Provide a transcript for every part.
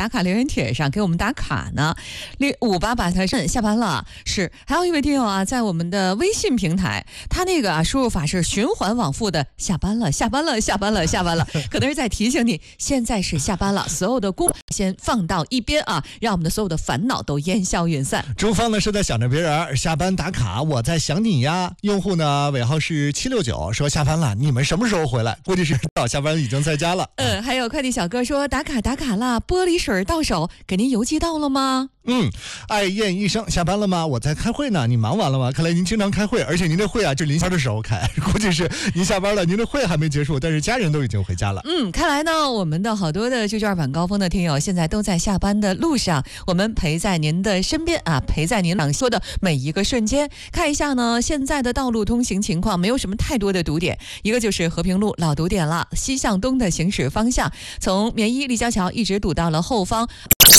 打卡留言帖上给我们打卡呢。5888他是下班了，是。还有一位听友啊，在我们的微信平台，他那个输入法是循环往复的下班了，下班了，下班了，下班了，可能是在提醒你现在是下班了，所有的工先放到一边啊，让我们的所有的烦恼都烟消云散。 朱芳呢是在想着别人下班打卡，我在想你呀。用户呢尾号是769，说下班了，你们什么时候回来？估计是到下班已经在家了。 还有快递小哥说打卡啦，玻璃水到手，给您邮寄到了吗？ 爱燕医生下班了吗？我在开会呢，你忙完了吗？看来您经常开会，而且您这会啊，就临下班的时候开，估计是您下班了，您的会还没结束，但是家人都已经回家了。 看来呢，我们的好多的992晚高峰的听友现在都在下班的路上，我们陪在您的身边啊，陪在您朗说的每一个瞬间。看一下呢，现在的道路通行情况没有什么太多的堵点，一个就是和平路老堵点了，西向东的行驶方向，从绵一立交桥一直堵到了后方。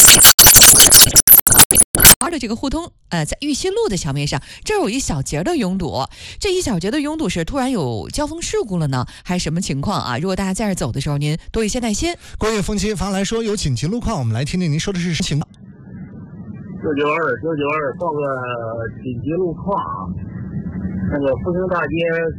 的这个互通在玉溪路的桥面上，这儿有一小节的拥堵，这一小节的拥堵是突然有交通事故了呢，还是什么情况啊？如果大家在这儿走的时候，您多一些耐心。 关于风期发来说有紧急路况，我们来听听您说的是什么情况。 992报个紧急路况，那个复兴大街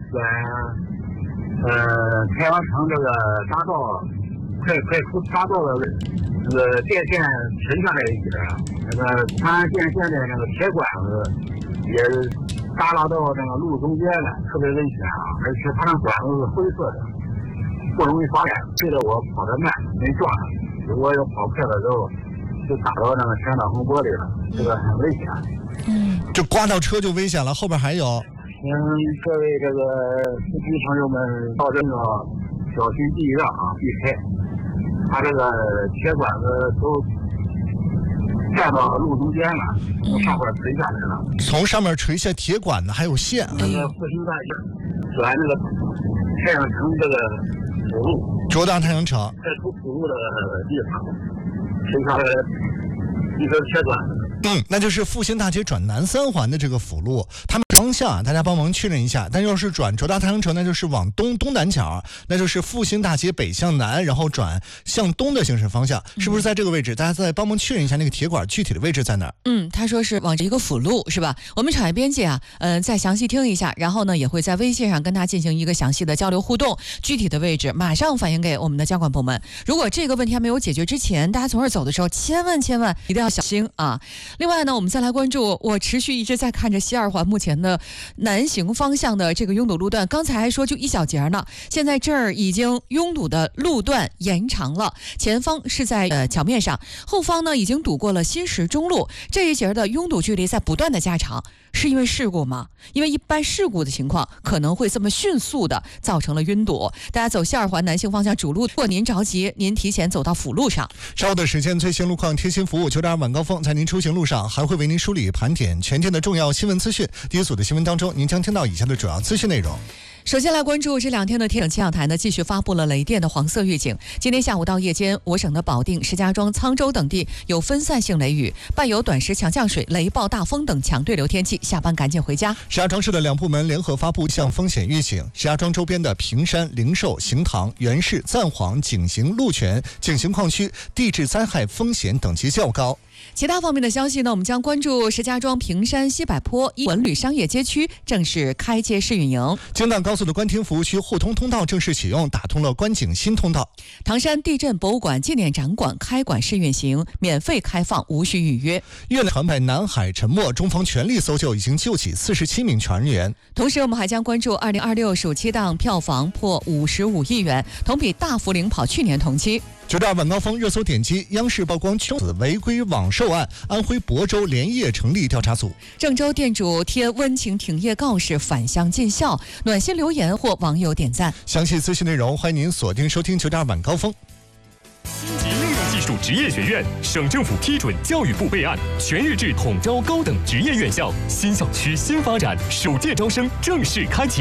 开完城这个匝道，快出匝道的那个电线沉下来一截，那个长安电线的那个铁管子也耷拉到那个路中间了，特别危险啊！而且它那管子是灰色的，不容易发现。对着我跑得慢，没撞上。如果要跑快了之后，就打到那个前挡风玻璃了，这个很危险。 就刮到车就危险了，后边还有。 各位这个司机朋友们，到这个小心避让啊，避开。它这个铁管子都站到路中间了，从上面垂下来了。 从上面垂下铁管子还有线。 那个复兴大街转那个太阳城这个辅路， 卓大太阳城在出辅路的地方垂下来一根铁管子。 那就是复兴大街转南三环的这个辅路，他们方向大家帮忙确认一下。但要是转卓大太阳城，那就是往东南角，那就是复兴大街北向南，然后转向东的行驶方向，是不是在这个位置？大家再帮忙确认一下那个铁管具体的位置在哪儿？ 他说是往这一个辅路是吧？我们产业编辑啊，再详细听一下，然后呢也会在微信上跟他进行一个详细的交流互动，具体的位置马上反映给我们的交管部门。如果这个问题还没有解决之前，大家从这儿走的时候，千万一定要小心啊！另外呢，我们再来关注，我持续一直在看着西二环目前的南行方向的这个拥堵路段，刚才还说就一小节呢，现在这儿已经拥堵的路段延长了，前方是在桥面上，后方呢已经堵过了新石中路，这一节的拥堵距离在不断的加长，是因为事故吗？因为一般事故的情况可能会这么迅速的造成了晕堵。大家走西二环南行方向主路，如果您着急，您提前走到辅路上。 稍后的时间最新路况贴心服务992晚高峰，在您出行路上还会为您梳理盘点全天的重要新闻资讯。第一组的新闻当中，您将听到以下的主要资讯内容。 首先来关注这2天的天气气象台呢，继续发布了雷电的黄色预警。今天下午到夜间，我省的保定、石家庄、沧州等地有分散性雷雨，伴有短时强降水、雷暴大风等强对流天气，下班赶紧回家。 石家庄市的2部门联合发布向风险预警，石家庄周边的平山、灵寿、行堂、原市、赞皇、景行、鹿泉、景行矿区地质灾害风险等级较高。 其他方面的消息呢，我们将关注石家庄平山西柏坡文旅商业街区正式开街试运营， 京藏高速的关停服务区互通通道正式启用，打通了关景新通道。 唐山地震博物馆纪念展馆开馆试运行，免费开放，无需预约。 越南船派南海沉没，中方全力搜救，已经救起47名船员。 同时我们还将关注2026暑期档票房破55亿元，同比大幅领跑去年同期。 992晚高峰热搜点击，央视曝光妻子违规网售案，安徽亳州连夜成立调查组。 郑州店主贴温情停业告示返乡尽孝，暖心留言获网友点赞。 详细资讯内容，欢迎您锁定收听992晚高峰。 新级应用技术职业学院，省政府批准，教育部备案，全日制统招高等职业院校，新校区新发展，首届招生正式开启。